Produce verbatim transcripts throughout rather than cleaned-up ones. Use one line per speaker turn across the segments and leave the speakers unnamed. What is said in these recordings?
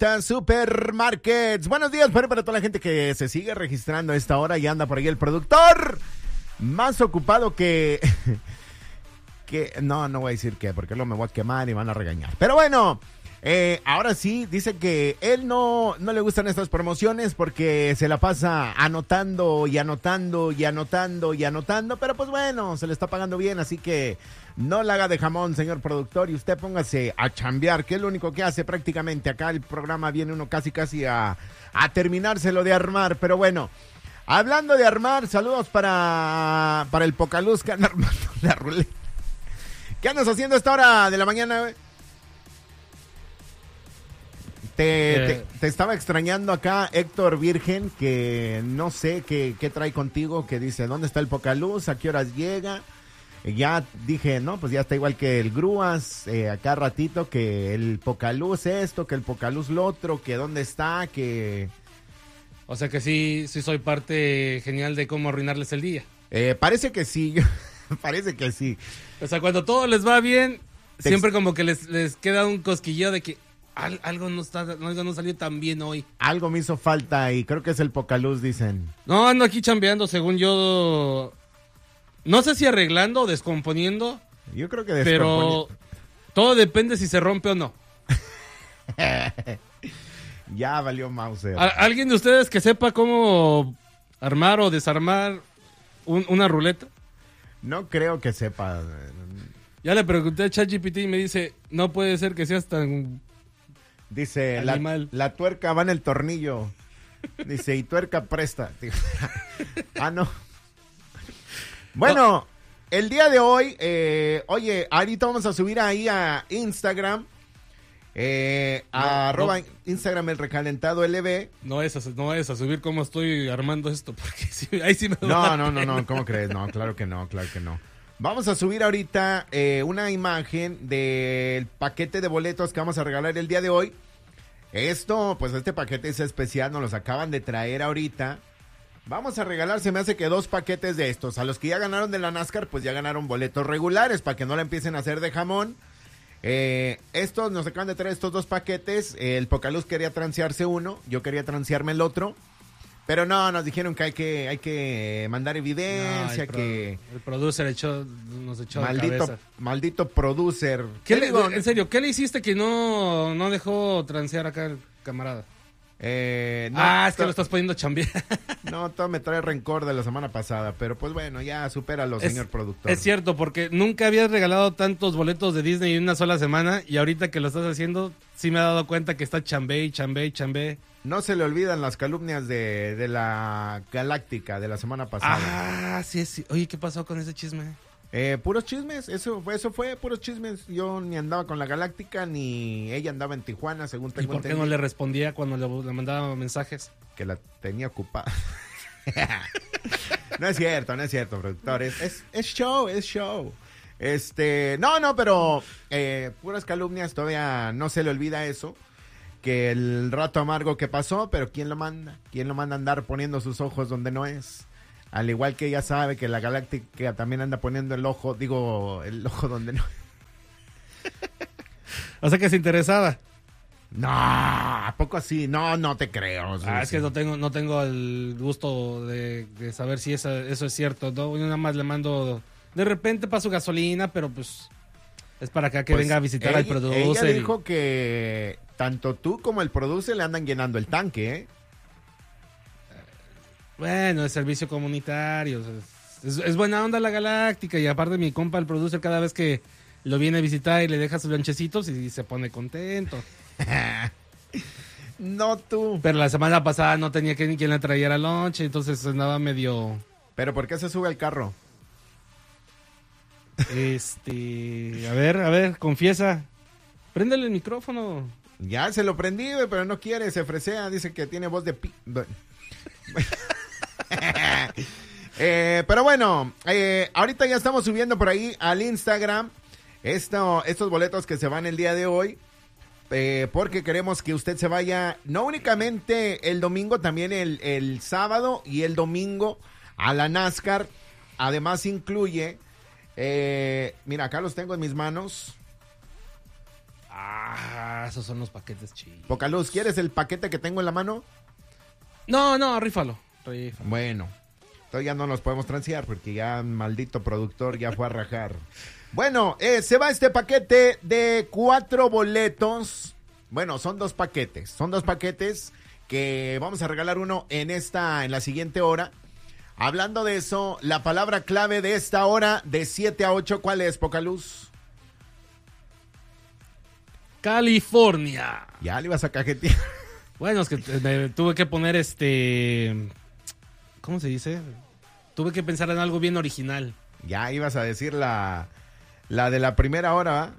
Ruleta Supermarkets. Buenos días para, para toda la gente que se sigue registrando a esta hora y anda por ahí el productor más ocupado que... que no, no voy a decir qué, porque luego me voy a quemar y van a regañar. Pero bueno... Eh, ahora sí, dice que él no, no le gustan estas promociones porque se la pasa anotando y anotando y anotando y anotando, pero pues bueno, se le está pagando bien, así que no la haga de jamón, señor productor, y usted póngase a chambear, que es lo único que hace prácticamente. Acá el programa viene uno casi casi a, a terminárselo de armar, pero bueno, hablando de armar, saludos para, para el Pocaluz que anda armando la ruleta. ¿Qué andas haciendo a esta hora de la mañana, güey? Te, eh. te, te estaba extrañando acá Héctor Virgen, que no sé qué, qué trae contigo, que dice, ¿dónde está el Pocaluz? ¿A qué horas llega? Eh, ya dije, no, pues ya está igual que el Grúas, eh, acá ratito, que el Pocaluz esto, que el Pocaluz lo otro, que dónde está, que...
O sea que sí, sí soy parte genial de cómo arruinarles el día.
Eh, parece que sí, parece que sí.
O sea, cuando todo les va bien, te siempre ex... como que les, les queda un cosquilleo de que... Al, algo, no está, algo no salió tan bien hoy.
Algo me hizo falta y creo que es el Pocaluz, dicen.
No, ando aquí chambeando, según yo. No sé si arreglando o descomponiendo.
Yo creo que descomponiendo.
Pero todo depende si se rompe o no.
Ya valió Mauser.
¿Alguien de ustedes que sepa cómo armar o desarmar un, una ruleta?
No creo que sepa.
Ya le pregunté a ChatGPT y me dice, no puede ser que seas tan...
Dice, la, la tuerca va en el tornillo. Dice, y tuerca presta. Ah, no. Bueno, no. El día de hoy, eh, oye, ahorita vamos a subir ahí a Instagram. Eh, no, a arroba no. Instagram el recalentado L B.
No es, a, no es a subir cómo estoy armando esto, porque sí, ahí sí me
No, no, no, no, ¿cómo crees? No, claro que no, claro que no. Vamos a subir ahorita eh, una imagen del paquete de boletos que vamos a regalar el día de hoy. Esto, pues este paquete es especial, nos los acaban de traer ahorita. Vamos a regalar, se me hace que dos paquetes de estos. A los que ya ganaron de la NASCAR, pues ya ganaron boletos regulares para que no la empiecen a hacer de jamón. Eh, estos, nos acaban de traer estos dos paquetes. Eh, el Pocaluz quería transearse uno, yo quería transearme el otro. Pero no, nos dijeron que hay que hay que mandar evidencia, no, el pro, que...
El producer echó, nos echó
maldito,
de cabeza.
Maldito producer.
¿Qué le, digo? En serio, ¿qué le hiciste que no, no dejó transear acá el camarada?
Eh, no,
ah, es que lo estás poniendo a chambear.
No, todo me trae rencor de la semana pasada, pero pues bueno, ya supéralo,
es,
señor productor.
Es cierto, porque nunca habías regalado tantos boletos de Disney en una sola semana y ahorita que lo estás haciendo, sí me he dado cuenta que está chambé y chambé y chambé.
No se le olvidan las calumnias de, de la Galáctica de la semana pasada.
Ah, sí, sí. Oye, ¿qué pasó con ese chisme?
Eh, puros chismes, eso fue, eso fue, puros chismes. Yo ni andaba con la Galáctica, ni ella andaba en Tijuana, según tengo
entendido. ¿Y por qué
entendido.
no le respondía cuando le, le mandaba mensajes?
Que la tenía ocupada. No es cierto, no es cierto, productor. Es, es, es show, es show. Este, no, no, pero eh, puras calumnias, todavía no se le olvida eso. Que el rato amargo que pasó, pero ¿quién lo manda? ¿Quién lo manda a andar poniendo sus ojos donde no es? Al igual que ella sabe que la Galáctica también anda poniendo el ojo, digo, el ojo donde no.
O sea que se interesaba.
No, ¿a poco así? No, no te creo. Sí,
ah, es
sí.
que no tengo, no tengo el gusto de, de saber si eso, eso es cierto, ¿no? Yo nada más le mando de repente para su gasolina, pero pues es para acá que pues venga a visitar
ella,
al producer.
Ella dijo y... que tanto tú como el producer le andan llenando el tanque, ¿eh?
Bueno, es servicio comunitario. Es, es buena onda la Galáctica y aparte mi compa el producer cada vez que lo viene a visitar y le deja sus lonchecitos y se pone contento.
No tú.
Pero la semana pasada no tenía que ni quien le trayera lonche, entonces andaba medio...
¿Pero por qué se sube al carro?
Este... A ver, a ver, confiesa. Préndele el micrófono.
Ya se lo prendí, pero no quiere, se fresea, dice que tiene voz de pi... eh, pero bueno, eh, ahorita ya estamos subiendo por ahí al Instagram esto, estos boletos que se van el día de hoy. Eh, porque queremos que usted se vaya, no únicamente el domingo, también el, el sábado y el domingo a la NASCAR. Además incluye, eh, mira, acá los tengo en mis manos.
Ah, esos son los paquetes chidos.
Poca luz, ¿quieres el paquete que tengo en la mano?
No, no, rífalo. rífalo.
Bueno, entonces ya no los podemos transear porque ya maldito productor ya fue a rajar. Bueno, eh, se va este paquete de cuatro boletos. Bueno, son dos paquetes. Son dos paquetes que vamos a regalar uno en esta, en la siguiente hora. Hablando de eso, la palabra clave de esta hora de siete a ocho, ¿cuál es, Poca Luz?
California.
Ya le ibas a cajetear.
Bueno, es que me tuve que poner este... ¿Cómo se dice? Tuve que pensar en algo bien original.
Ya ibas a decir la, la de la primera hora, ¿va?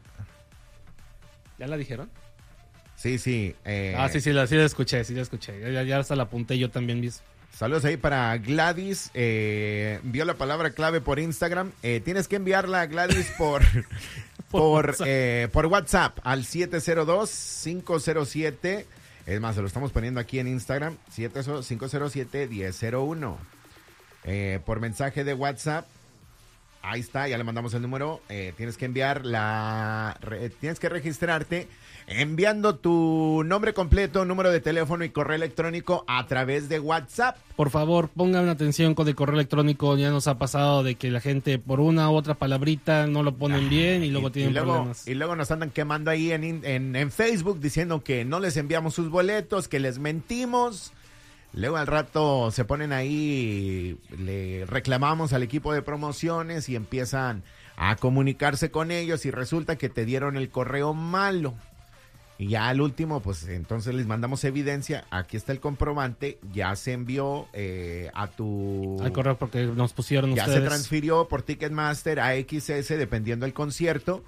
¿Ya la dijeron?
Sí, sí. Eh,
ah, sí, sí, la, sí la escuché, sí la escuché. Ya, ya hasta la apunté yo también, ¿vis?
Saludos ahí para Gladys. Eh, envió la palabra clave por Instagram. Eh, tienes que enviarla, Gladys, por... Por, WhatsApp. Eh, por WhatsApp al siete cero dos, cinco cero siete, es más, se lo estamos poniendo aquí en Instagram, siete cero dos, cinco cero siete, uno cero cero uno. Eh, por mensaje de WhatsApp, ahí está, ya le mandamos el número. Eh, tienes que enviar la, re, tienes que registrarte enviando tu nombre completo, número de teléfono y correo electrónico a través de WhatsApp.
Por favor, pongan atención con el correo electrónico. Ya nos ha pasado de que la gente por una u otra palabrita no lo ponen bien y luego
y,
tienen
y luego,
problemas.
Y luego nos andan quemando ahí en, en, en Facebook diciendo que no les enviamos sus boletos, que les mentimos. Luego al rato se ponen ahí, le reclamamos al equipo de promociones y empiezan a comunicarse con ellos y resulta que te dieron el correo malo. Y ya al último, pues entonces les mandamos evidencia. Aquí está el comprobante. Ya se envió eh, a tu...
Al correo porque nos pusieron
ya
ustedes.
Ya se transfirió por Ticketmaster a X S, dependiendo del concierto.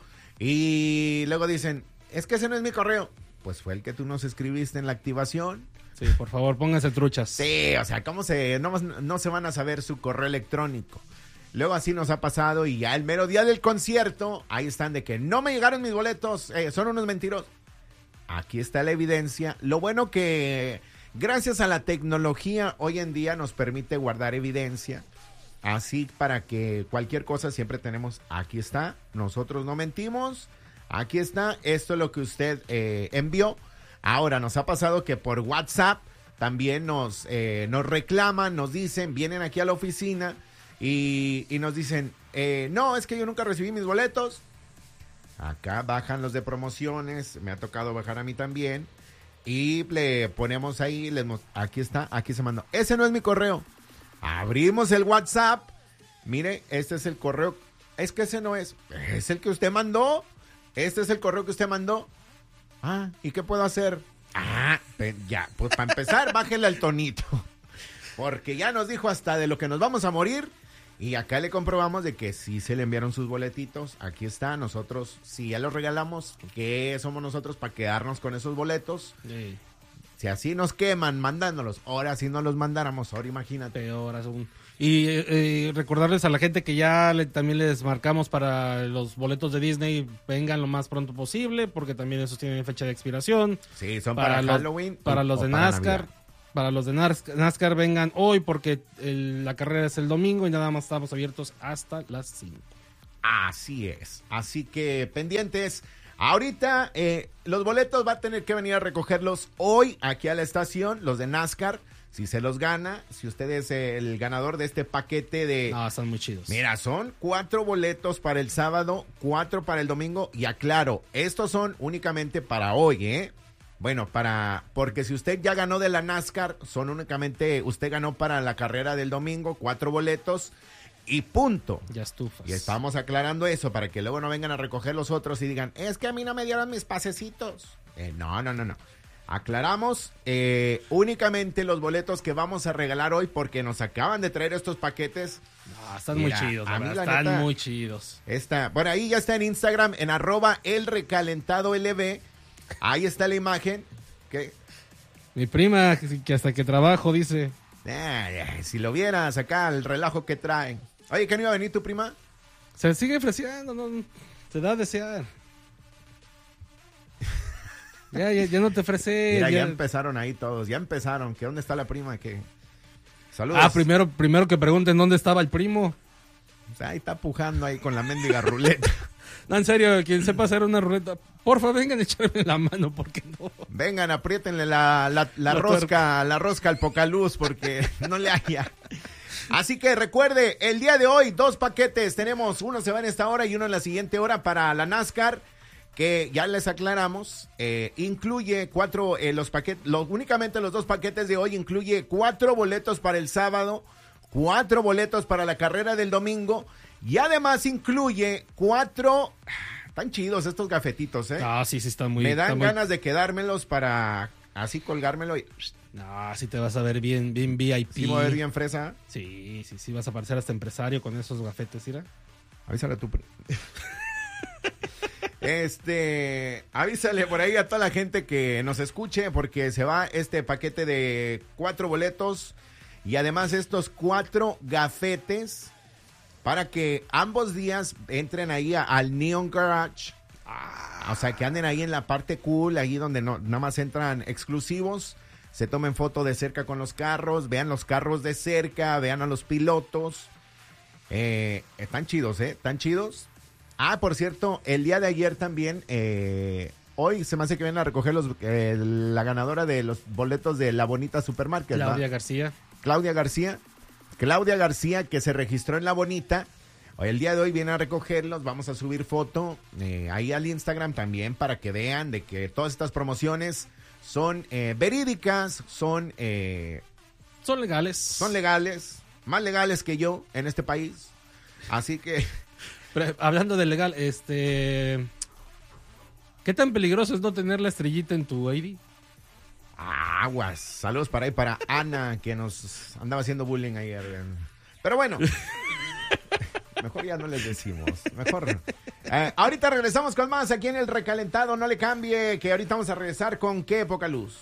Y luego dicen, es que ese no es mi correo. Pues fue el que tú nos escribiste en la activación.
Sí, por favor, pónganse truchas.
Sí, o sea, ¿cómo se...? No, no se van a saber su correo electrónico. Luego así nos ha pasado y ya el mero día del concierto, ahí están de que no me llegaron mis boletos, eh, son unos mentirosos. Aquí está la evidencia. Lo bueno que gracias a la tecnología hoy en día nos permite guardar evidencia. Así para que cualquier cosa siempre tenemos, aquí está, nosotros no mentimos, aquí está, esto es lo que usted eh, envió. Ahora nos ha pasado que por WhatsApp también nos, eh, nos reclaman, nos dicen, vienen aquí a la oficina y, y nos dicen, eh, no, es que yo nunca recibí mis boletos. Acá bajan los de promociones, me ha tocado bajar a mí también. Y le ponemos ahí, les, aquí está, aquí se mandó. Ese no es mi correo. Abrimos el WhatsApp. Mire, este es el correo. Es que ese no es. Es el que usted mandó. Este es el correo que usted mandó. Ah, ¿y qué puedo hacer? Ah, ya, pues para empezar, bájele al tonito. Porque ya nos dijo hasta de lo que nos vamos a morir. Y acá le comprobamos de que sí se le enviaron sus boletitos. Aquí está, nosotros, si ya los regalamos, ¿qué somos nosotros para quedarnos con esos boletos?
Sí.
Si así nos queman mandándolos, ahora si no los mandáramos, ahora imagínate.
Peor aún. Y eh, eh, recordarles a la gente que ya le, también les marcamos para los boletos de Disney, vengan lo más pronto posible, porque también esos tienen fecha de expiración.
Sí, son para, para los, Halloween.
Para
y,
los de
para
NASCAR. Navidad. Para los de NASCAR vengan hoy porque el, la carrera es el domingo y nada más estamos abiertos hasta las cinco.
Así es. Así que pendientes. Ahorita eh, los boletos va a tener que venir a recogerlos hoy aquí a la estación, los de NASCAR. Si se los gana, si usted es el ganador de este paquete de...
No, están muy chidos.
Mira, son cuatro boletos para el sábado, cuatro para el domingo. Y aclaro, estos son únicamente para hoy, ¿eh? Bueno, para, porque si usted ya ganó de la NASCAR, son únicamente, usted ganó para la carrera del domingo, cuatro boletos y punto.
Ya estufas.
Y estamos aclarando eso para que luego no vengan a recoger los otros y digan, es que a mí no me dieron mis pasecitos. Eh, no, no, no, no. Aclaramos eh, únicamente los boletos que vamos a regalar hoy porque nos acaban de traer estos paquetes.
No, están
Mira,
muy chidos,
a mí la
están
neta,
muy chidos.
Está, bueno, ahí ya está en Instagram, en arroba el recalentado L B. Ahí está la imagen. ¿Qué?
Mi prima, que hasta que trabajo, dice.
Eh, si lo vieras acá, el relajo que traen. Oye, ¿que no iba a venir tu prima?
Se sigue ofreciendo, no, se da a desear. Ya, ya, ya no te ofrece.
Mira, ya...
ya
empezaron ahí todos, ya empezaron. ¿Que dónde está la prima? ¿Qué? Saludos.
Ah, primero, primero que pregunten dónde estaba el primo.
O sea, ahí está pujando ahí con la mendiga ruleta.
No, en serio, quien sepa hacer una ruleta, porfa, vengan a echarme la mano, porque no.
Vengan, apriétenle la, la, la, la rosca, tuerca. la rosca al Pocaluz, porque no le haya. Así que recuerde, el día de hoy, dos paquetes. Tenemos, uno se va en esta hora y uno en la siguiente hora para la NASCAR, que ya les aclaramos, eh, incluye cuatro, eh, los paquetes, los, únicamente los dos paquetes de hoy incluye cuatro boletos para el sábado, cuatro boletos para la carrera del domingo, y además incluye cuatro, están chidos estos gafetitos, ¿eh?
Ah, sí, sí, están muy...
Me dan
están
ganas
muy...
de quedármelos para así colgármelo y...
No, sí te vas a ver bien, bien V I P.
¿Sí me voy a ver bien fresa?
Sí, sí, sí, vas a parecer hasta empresario con esos gafetes, ¿sí?
Avísale tú. Este, avísale por ahí a toda la gente que nos escuche, porque se va este paquete de cuatro boletos y además estos cuatro gafetes para que ambos días entren ahí a, al Neon Garage. Ah, o sea, que anden ahí en la parte cool, ahí donde no, nada más entran exclusivos, se tomen foto de cerca con los carros, vean los carros de cerca, vean a los pilotos. Eh, están chidos, ¿eh? Están chidos. Ah, por cierto, el día de ayer también, eh, hoy se me hace que vienen a recoger los, eh, la ganadora de los boletos de La Bonita Supermarket.
Claudia
¿va?
García.
Claudia García. Claudia García, que se registró en La Bonita. Hoy, el día de hoy viene a recogerlos, vamos a subir foto eh, ahí al Instagram también para que vean de que todas estas promociones son eh, verídicas, son... Eh,
son legales.
Son legales, más legales que yo en este país. Así que...
Pero, hablando de legal, este... ¿qué tan peligroso es no tener la estrellita en tu I D?
Aguas. Saludos para ahí, para Ana, que nos andaba haciendo bullying ayer. Pero bueno... Mejor ya no les decimos. Mejor. Eh, ahorita regresamos con más aquí en el recalentado. No le cambie, que ahorita vamos a regresar con qué, Pocaluz.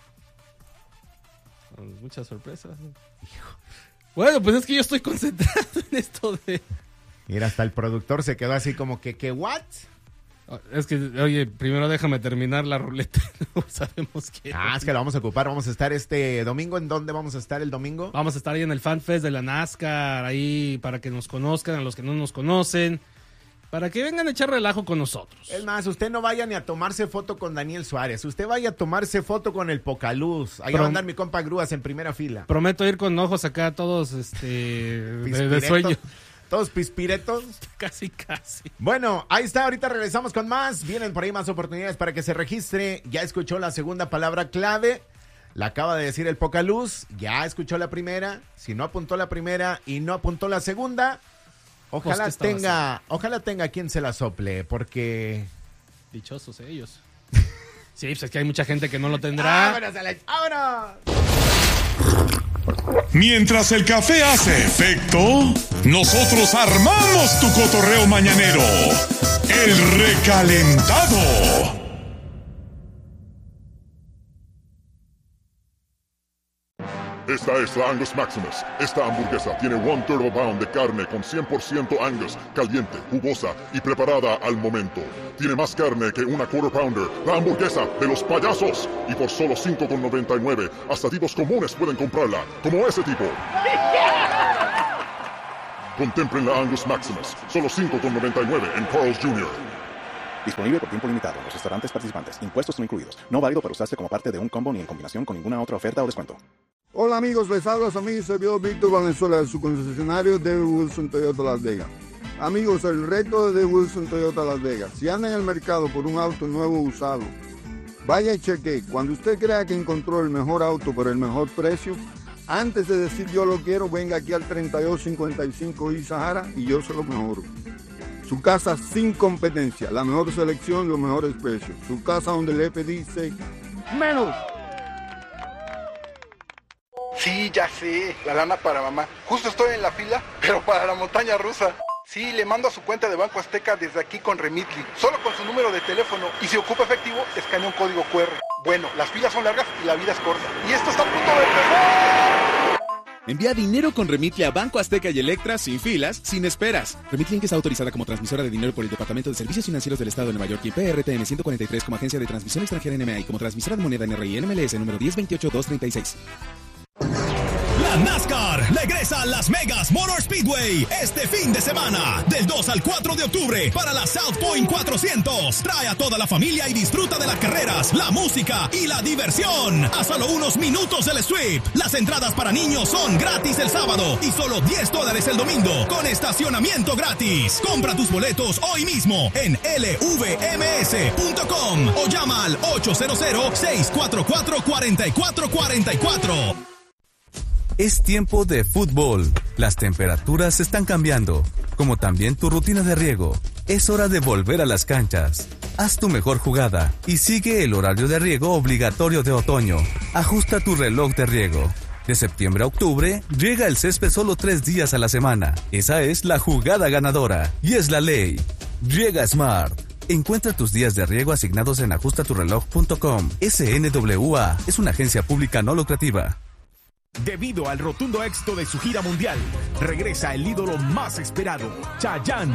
Muchas sorpresas. Hijo. Bueno, pues es que yo estoy concentrado en esto de...
Mira, hasta el productor se quedó así como que, ¿qué, what?
Es que, oye, primero déjame terminar la ruleta. No sabemos qué.
Ah, es que lo vamos a ocupar. Vamos a estar este domingo. ¿En dónde vamos a estar el domingo?
Vamos a estar ahí en el Fan Fest de la NASCAR, ahí para que nos conozcan, a los que no nos conocen, para que vengan a echar relajo con nosotros.
Es más, usted no vaya ni a tomarse foto con Daniel Suárez. Usted vaya a tomarse foto con el Pocaluz. Ahí va a andar mi compa Grúas en primera fila.
Prometo ir con ojos acá todos este de, de sueño.
Todos pispiretos.
Casi, casi.
Bueno, ahí está, ahorita regresamos con más. Vienen por ahí más oportunidades para que se registre. Ya escuchó la segunda palabra clave. La acaba de decir el Pocaluz. Ya escuchó la primera. Si no apuntó la primera y no apuntó la segunda, ojalá pues tenga, ojalá tenga quien se la sople, porque...
Dichosos ellos. Sí, pues es que hay mucha gente que no lo tendrá.
¡Vámonos, Alex! ¡Vámonos!
Mientras el café hace efecto, nosotros armamos tu cotorreo mañanero. El recalentado.
Esta es la Angus Maximus. Esta hamburguesa tiene one turbo pound de carne con cien por ciento Angus, caliente, jugosa y preparada al momento. Tiene más carne que una quarter pounder, la hamburguesa de los payasos. Y por solo cinco con noventa y nueve, hasta tipos comunes pueden comprarla, como ese tipo. Contemplen la Angus Maximus, solo cinco con noventa y nueve en Carl's junior
Disponible por tiempo limitado en los restaurantes participantes. Impuestos no incluidos. No válido para usarse como parte de un combo ni en combinación con ninguna otra oferta o descuento.
Hola amigos, les habla su amigo y servidor Víctor Valenzuela de su concesionario de Wilson Toyota Las Vegas. Amigos, el reto de Wilson Toyota Las Vegas. Si anda en el mercado por un auto nuevo o usado, vaya y cheque. Cuando usted crea que encontró el mejor auto por el mejor precio, antes de decir yo lo quiero, venga aquí al treinta y dos cincuenta y cinco y Sahara y yo se lo mejoro. Su casa sin competencia, la mejor selección, los mejores precios. Su casa donde el F dice menos.
Sí, ya sé, la lana para mamá. Justo estoy en la fila, pero para la montaña rusa. Sí, le mando a su cuenta de Banco Azteca desde aquí con Remitly. Solo con su número de teléfono. Y si ocupa efectivo, escanea un código cu erre. Bueno, las filas son largas y la vida es corta. Y esto está a punto de empezar.
Envía dinero con Remitly a Banco Azteca y Electra sin filas, sin esperas. Remitly está autorizada como transmisora de dinero por el Departamento de Servicios Financieros del Estado de Nueva York y P R T N ciento cuarenta y tres como agencia de transmisión extranjera N M A y como transmisora de moneda N R I N M L S número diez veintiocho dos treinta y seis.
La
La NASCAR regresa a Las Vegas Motor Speedway este fin de semana, del dos al cuatro de octubre, para la South Point cuatrocientos. Trae a toda la familia y disfruta de las carreras, la música y la diversión. A solo unos minutos del strip. Las entradas para niños son gratis el sábado y solo diez dólares el domingo, con estacionamiento gratis. Compra tus boletos hoy mismo en L V M S punto com o llama al ocho cero cero, seis cuatro cuatro, cuatro cuatro cuatro cuatro.
Es tiempo de fútbol. Las temperaturas están cambiando, como también tu rutina de riego. Es hora de volver a las canchas. Haz tu mejor jugada y sigue el horario de riego obligatorio de otoño. Ajusta tu reloj de riego. De septiembre a octubre, riega el césped solo tres días a la semana. Esa es la jugada ganadora y es la ley. Riega Smart. Encuentra tus días de riego asignados en ajusta tu reloj punto com. S N W A es una agencia pública no lucrativa.
Debido al rotundo éxito de su gira mundial, regresa el ídolo más esperado, Chayanne.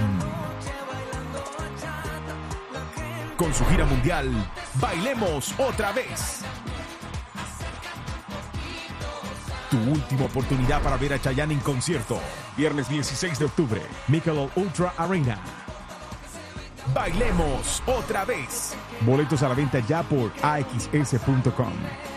Con su gira mundial, Bailemos Otra Vez. Tu última oportunidad para ver a Chayanne en concierto, viernes dieciséis de octubre, Michelob Ultra Arena. Bailemos Otra Vez. Boletos a la venta ya por A X S punto com.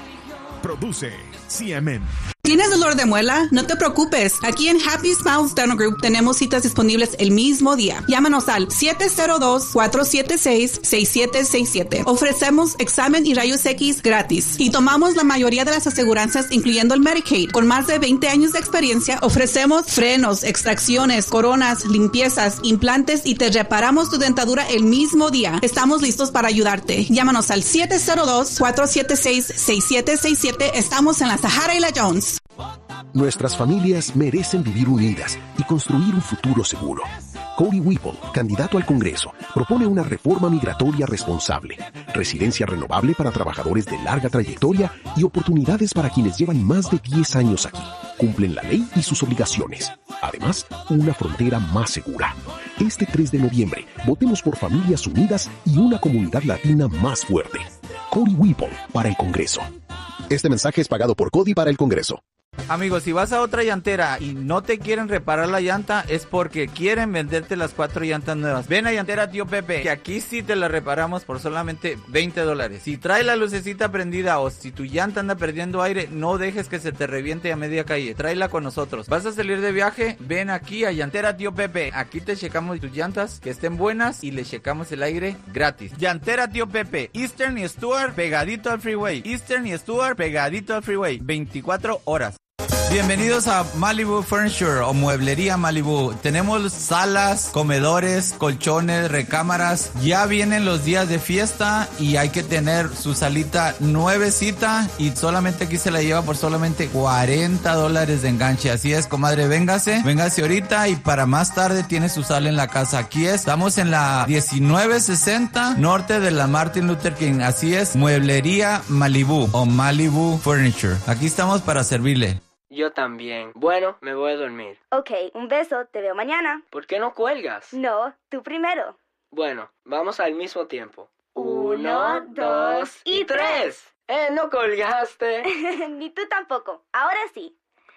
Produce C M M.
¿Tienes dolor de muela? No te preocupes. Aquí en Happy Smiles Dental Group tenemos citas disponibles el mismo día. Llámanos al siete cero dos, cuatro siete seis, seis siete seis siete. Ofrecemos examen y rayos X gratis. Y tomamos la mayoría de las aseguranzas, incluyendo el Medicaid. Con más de veinte años de experiencia, ofrecemos frenos, extracciones, coronas, limpiezas, implantes y te reparamos tu dentadura el mismo día. Estamos listos para ayudarte. Llámanos al siete cero dos, cuatro siete seis, seis siete seis siete. Estamos en la Sahara y la Jones.
Nuestras familias merecen vivir unidas y construir un futuro seguro. Cody Whipple, candidato al Congreso, propone una reforma migratoria responsable, residencia renovable para trabajadores de larga trayectoria y oportunidades para quienes llevan más de diez años aquí, cumplen la ley y sus obligaciones. Además, una frontera más segura. Este tres de noviembre, votemos por familias unidas y una comunidad latina más fuerte. Cody Whipple para el Congreso. Este mensaje es pagado por Cody para el Congreso.
Amigos, si vas a otra llantera y no te quieren reparar la llanta, es porque quieren venderte las cuatro llantas nuevas. Ven a Llantera Tío Pepe, que aquí sí te la reparamos por solamente veinte dólares. Si trae la lucecita prendida o si tu llanta anda perdiendo aire, no dejes que se te reviente a media calle. Tráela con nosotros. ¿Vas a salir de viaje? Ven aquí a Llantera Tío Pepe. Aquí te checamos tus llantas, que estén buenas, y le checamos el aire gratis. Llantera Tío Pepe, Eastern y Stuart, pegadito al freeway. Eastern y Stuart, pegadito al freeway. veinticuatro horas. Bienvenidos a Malibu Furniture o Mueblería Malibu. Tenemos salas, comedores, colchones, recámaras. Ya vienen los días de fiesta y hay que tener su salita nuevecita y solamente aquí se la lleva por solamente cuarenta dólares de enganche. Así es, comadre, véngase, véngase ahorita y para más tarde tiene su sala en la casa. Aquí es, estamos en la diecinueve sesenta norte de la Martin Luther King. Así es, Mueblería Malibu o Malibu Furniture. Aquí estamos para servirle.
Yo también. Bueno, me voy a dormir.
Ok, un beso, te veo mañana.
¿Por qué no cuelgas?
No, tú primero.
Bueno, vamos al mismo tiempo.
Uno, dos y tres.
¡Eh, no colgaste!
Ni tú tampoco. Ahora sí.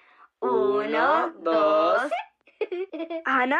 Uno, dos... ¿Ana?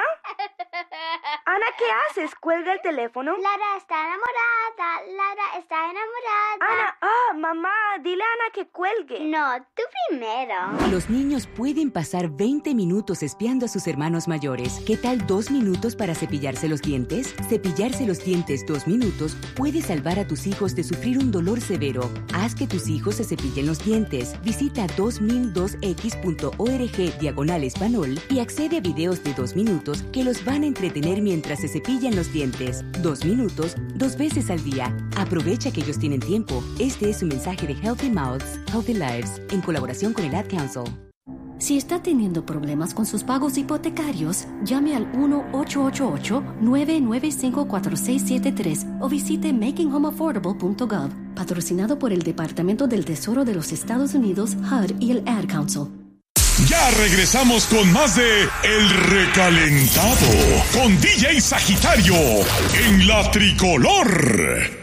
Ana, ¿qué haces? ¿Cuelga el teléfono?
Lara está enamorada. Lara está enamorada.
Ana, ah, mamá, dile a Ana que cuelgue.
No, tú primero.
Los niños pueden pasar veinte minutos espiando a sus hermanos mayores. ¿Qué tal dos minutos para cepillarse los dientes? Cepillarse los dientes dos minutos puede salvar a tus hijos de sufrir un dolor severo. Haz que tus hijos se cepillen los dientes. Visita dos mil dos x punto org diagonal español y accede a videos de dos minutos que los van a entretener mientras se cepillan los dientes. Dos minutos, dos veces al día. Aprovecha que ellos tienen tiempo. Este es un mensaje de Healthy Mouths, Healthy Lives, en colaboración con el Ad Council.
Si está teniendo problemas con sus pagos hipotecarios, llame al uno ocho ocho ocho, nueve nueve cinco, cuatro seis siete tres o visite making home affordable punto gov, patrocinado por el Departamento del Tesoro de los Estados Unidos, H U D y el Ad Council.
Ya regresamos con más de El Recalentado con D J Sagitario en La Tricolor.